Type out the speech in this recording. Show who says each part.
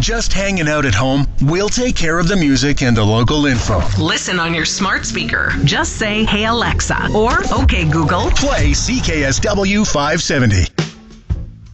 Speaker 1: just hanging out at home? We'll take care of the music and the local info.
Speaker 2: Listen on your smart speaker. Just say, "Hey Alexa," or "Okay Google."
Speaker 1: Play CKSW 570.